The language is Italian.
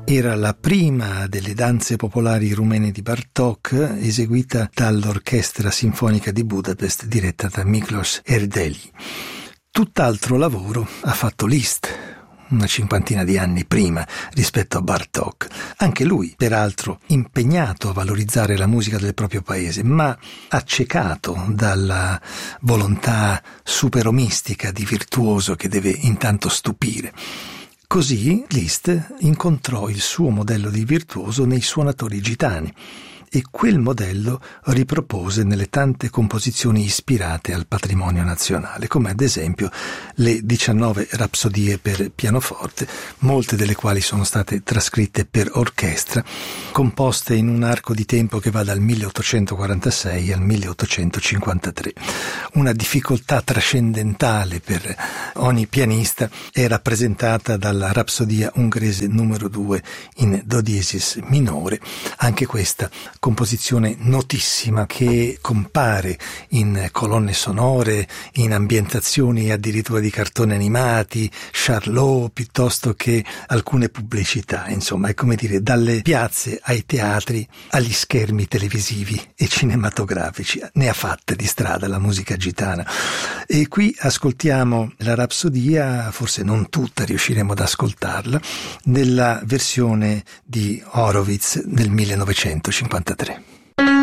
Era la prima delle danze popolari rumene di Bartók, eseguita dall'Orchestra Sinfonica di Budapest diretta da Miklós Erdélyi. Tutt'altro lavoro ha fatto Liszt, una cinquantina di anni prima rispetto a Bartók. Anche lui, peraltro, impegnato a valorizzare la musica del proprio paese, ma accecato dalla volontà superomistica di virtuoso che deve intanto stupire. Così Liszt incontrò il suo modello di virtuoso nei suonatori gitani e quel modello ripropose nelle tante composizioni ispirate al patrimonio nazionale, come ad esempio le 19 rapsodie per pianoforte, molte delle quali sono state trascritte per orchestra, composte in un arco di tempo che va dal 1846 al 1853. Una difficoltà trascendentale per ogni pianista è rappresentata dalla rapsodia ungherese numero 2 in do diesis minore, anche questa composizione notissima che compare in colonne sonore, in ambientazioni addirittura di cartoni animati, Charlot, piuttosto che alcune pubblicità. Insomma, è come dire, dalle piazze ai teatri, agli schermi televisivi e cinematografici. Ne ha fatte di strada la musica gitana. E qui ascoltiamo la rapsodia, forse non tutta riusciremo ad ascoltarla, nella versione di Horowitz del 1953.